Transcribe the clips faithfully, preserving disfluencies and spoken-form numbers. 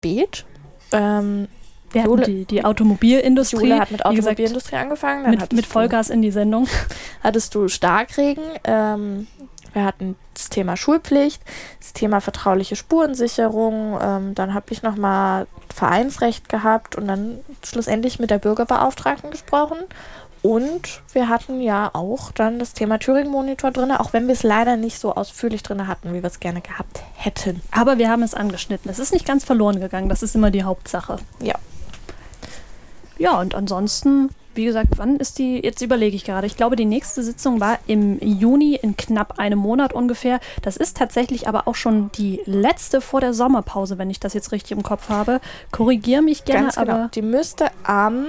spät. Ähm, Wir hatten die, die Automobilindustrie. Jule hat mit Automobilindustrie gesagt, angefangen. Dann mit, mit Vollgas in die Sendung. Hattest du Starkregen. Ähm, wir hatten das Thema Schulpflicht, das Thema vertrauliche Spurensicherung. Ähm, dann habe ich nochmal Vereinsrecht gehabt und dann schlussendlich mit der Bürgerbeauftragten gesprochen. Und wir hatten ja auch dann das Thema Thüringen-Monitor drin, auch wenn wir es leider nicht so ausführlich drin hatten, wie wir es gerne gehabt hätten. Aber wir haben es angeschnitten. Es ist nicht ganz verloren gegangen. Das ist immer die Hauptsache. Ja. Ja, und ansonsten, wie gesagt, wann ist die, jetzt überlege ich gerade, ich glaube, die nächste Sitzung war im Juni, in knapp einem Monat ungefähr. Das ist tatsächlich aber auch schon die letzte vor der Sommerpause, wenn ich das jetzt richtig im Kopf habe. Korrigiere mich gerne, Ganz genau. aber... Die müsste am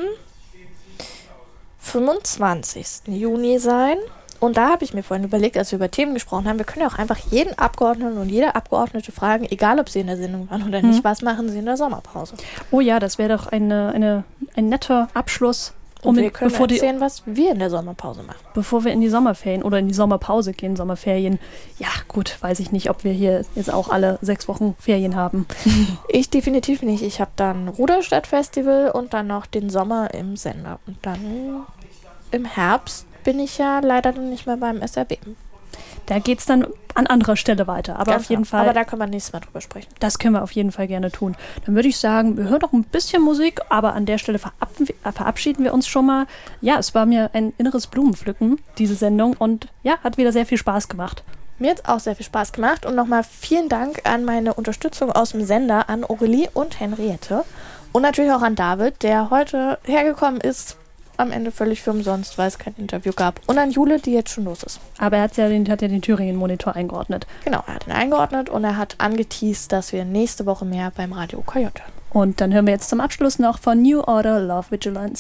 fünfundzwanzigsten Juni sein. Und da habe ich mir vorhin überlegt, als wir über Themen gesprochen haben, wir können ja auch einfach jeden Abgeordneten und jede Abgeordnete fragen, egal ob sie in der Sendung waren oder nicht, hm. was machen sie in der Sommerpause? Oh ja, das wäre doch eine, eine, ein netter Abschluss. Um und wir können bevor erzählen, die, was wir in der Sommerpause machen. Bevor wir in die Sommerferien oder in die Sommerpause gehen, Sommerferien. Ja, gut, weiß ich nicht, ob wir hier jetzt auch alle sechs Wochen Ferien haben. Ich definitiv nicht. Ich habe dann Ruderstadt-Festival und dann noch den Sommer im Sender. Und dann im Herbst bin ich ja leider dann nicht mehr beim S R B. Da geht es dann an anderer Stelle weiter. Aber Ganz auf jeden genau. Fall. Aber da können wir nächstes Mal drüber sprechen. Das können wir auf jeden Fall gerne tun. Dann würde ich sagen, wir hören noch ein bisschen Musik, aber an der Stelle verab- verabschieden wir uns schon mal. Ja, es war mir ein inneres Blumenpflücken, diese Sendung. Und ja, hat wieder sehr viel Spaß gemacht. Mir hat es auch sehr viel Spaß gemacht. Und nochmal vielen Dank an meine Unterstützung aus dem Sender, an Aurelie und Henriette. Und natürlich auch an David, der heute hergekommen ist, am Ende völlig für umsonst, weil es kein Interview gab. Und an Jule, die jetzt schon los ist. Aber er hat's ja den, hat ja den Thüringen-Monitor eingeordnet. Genau, er hat ihn eingeordnet und er hat angeteased, dass wir nächste Woche mehr beim Radio Coyote hören. Und dann hören wir jetzt zum Abschluss noch von New Order Love Vigilance.